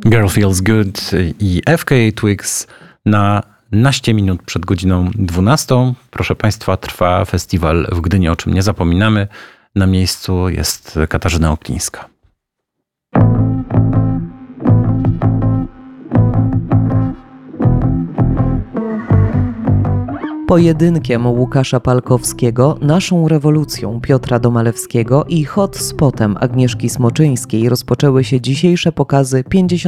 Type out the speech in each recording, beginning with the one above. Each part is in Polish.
Girl Feels Good i FKA Twigs na naście minut przed godziną 12. Proszę Państwa, trwa festiwal w Gdyni, o czym nie zapominamy. Na miejscu jest Katarzyna Oklińska. Pojedynkiem Łukasza Palkowskiego, Naszą rewolucją Piotra Domalewskiego i hotspotem Agnieszki Smoczyńskiej rozpoczęły się dzisiejsze pokazy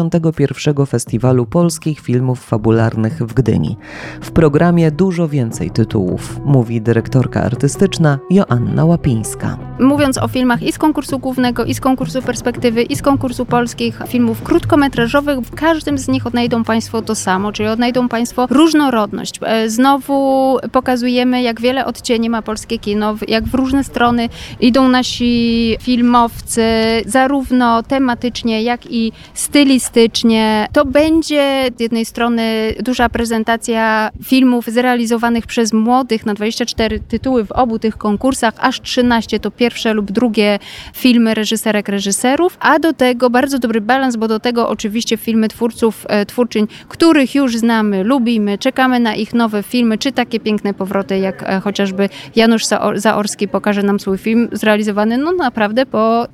51. Festiwalu Polskich Filmów Fabularnych w Gdyni. W programie dużo więcej tytułów, mówi dyrektorka artystyczna Joanna Łapińska. Mówiąc o filmach i z konkursu głównego, i z konkursu perspektywy, i z konkursu polskich filmów krótkometrażowych, w każdym z nich odnajdą Państwo to samo, czyli odnajdą Państwo różnorodność. Znowu pokazujemy, jak wiele odcieni ma polskie kino, jak w różne strony idą nasi filmowcy, zarówno tematycznie, jak i stylistycznie. To będzie z jednej strony duża prezentacja filmów zrealizowanych przez młodych, na 24 tytuły w obu tych konkursach, aż 13 to pierwsze lub drugie filmy reżyserek, reżyserów, a do tego bardzo dobry balans, bo do tego oczywiście filmy twórców, twórczyń, których już znamy, lubimy, czekamy na ich nowe filmy, czy takie piękne powroty, jak chociażby Janusz Zaorski pokaże nam swój film zrealizowany naprawdę po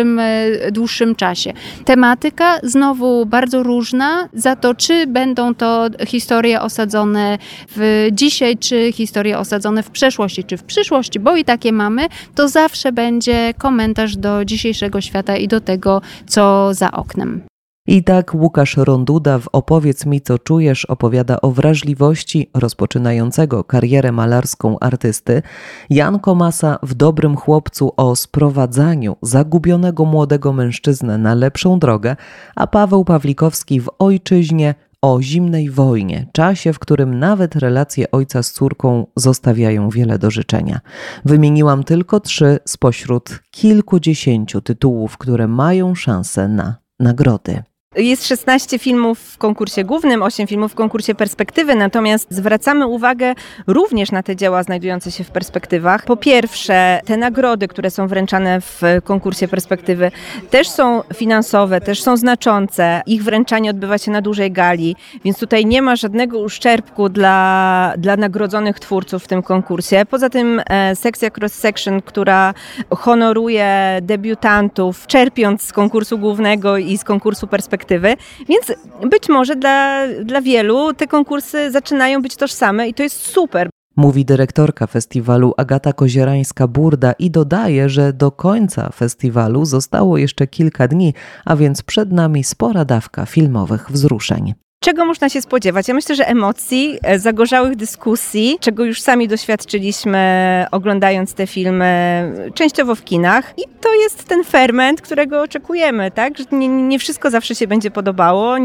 dłuższym czasie. Tematyka znowu bardzo różna, za to czy będą to historie osadzone w dzisiaj, czy historie osadzone w przeszłości, czy w przyszłości, bo i takie mamy, to zawsze będzie komentarz do dzisiejszego świata i do tego, co za oknem. I tak Łukasz Ronduda w Opowiedz mi, co czujesz opowiada o wrażliwości rozpoczynającego karierę malarską artysty, Jan Komasa w Dobrym chłopcu o sprowadzaniu zagubionego młodego mężczyznę na lepszą drogę, a Paweł Pawlikowski w Ojczyźnie o zimnej wojnie, czasie, w którym nawet relacje ojca z córką zostawiają wiele do życzenia. Wymieniłam tylko 3 spośród kilkudziesięciu tytułów, które mają szansę na nagrody. Jest 16 filmów w konkursie głównym, 8 filmów w konkursie perspektywy, natomiast zwracamy uwagę również na te dzieła znajdujące się w perspektywach. Po pierwsze, te nagrody, które są wręczane w konkursie perspektywy, też są finansowe, też są znaczące. Ich wręczanie odbywa się na dużej gali, więc tutaj nie ma żadnego uszczerbku dla nagrodzonych twórców w tym konkursie. Poza tym sekcja Cross Section, która honoruje debiutantów, czerpiąc z konkursu głównego i z konkursu perspektywy. Więc być może dla wielu te konkursy zaczynają być tożsame i to jest super. Mówi dyrektorka festiwalu Agata Kozierańska-Burda i dodaje, że do końca festiwalu zostało jeszcze kilka dni, a więc przed nami spora dawka filmowych wzruszeń. Czego można się spodziewać? Ja myślę, że emocji, zagorzałych dyskusji, czego już sami doświadczyliśmy oglądając te filmy częściowo w kinach. I to jest ten ferment, którego oczekujemy, tak? Że nie wszystko zawsze się będzie podobało,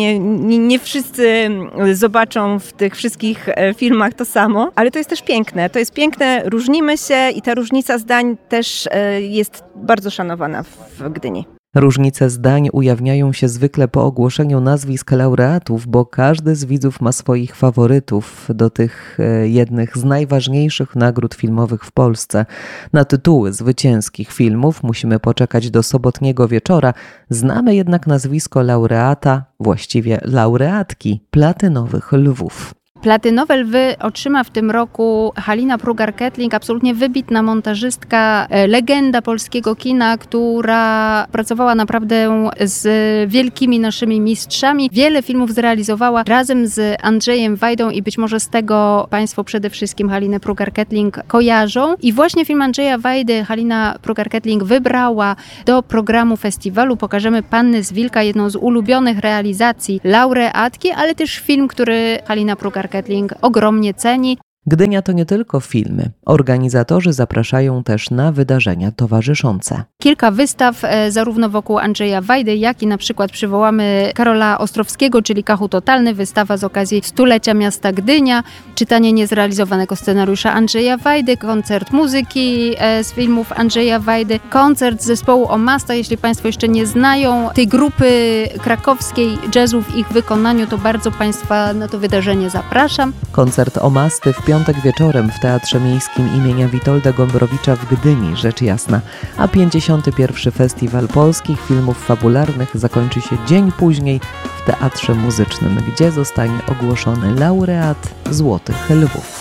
nie wszyscy zobaczą w tych wszystkich filmach to samo, ale to jest też piękne. To jest piękne, różnimy się i ta różnica zdań też jest bardzo szanowana w Gdyni. Różnice zdań ujawniają się zwykle po ogłoszeniu nazwisk laureatów, bo każdy z widzów ma swoich faworytów do tych jednych z najważniejszych nagród filmowych w Polsce. Na tytuły zwycięskich filmów musimy poczekać do sobotniego wieczora. Znamy jednak nazwisko laureata, właściwie laureatki Platynowych Lwów. Platynowe Lwy otrzyma w tym roku Halina Prugar-Kettling, absolutnie wybitna montażystka, legenda polskiego kina, która pracowała naprawdę z wielkimi naszymi mistrzami. Wiele filmów zrealizowała razem z Andrzejem Wajdą i być może z tego Państwo przede wszystkim Halinę Prugar-Kettling kojarzą. I właśnie film Andrzeja Wajdy Halina Prugar-Kettling wybrała do programu festiwalu. Pokażemy Panny z Wilka, jedną z ulubionych realizacji laureatki, ale też film, który Halina Prugar-Kettling ogromnie ceni. Gdynia to nie tylko filmy. Organizatorzy zapraszają też na wydarzenia towarzyszące. Kilka wystaw zarówno wokół Andrzeja Wajdy, jak i na przykład przywołamy Karola Ostrowskiego, czyli Kachu Totalny, wystawa z okazji 100-lecia miasta Gdynia, czytanie niezrealizowanego scenariusza Andrzeja Wajdy, koncert muzyki z filmów Andrzeja Wajdy, koncert zespołu Omasta. Jeśli Państwo jeszcze nie znają tej grupy krakowskiej jazzu w ich wykonaniu, to bardzo Państwa na to wydarzenie zapraszam. Koncert Omasty w piątek wieczorem w Teatrze Miejskim imienia Witolda Gombrowicza w Gdyni, rzecz jasna, a 51. Festiwal Polskich Filmów Fabularnych zakończy się dzień później w Teatrze Muzycznym, gdzie zostanie ogłoszony laureat Złotych Lwów.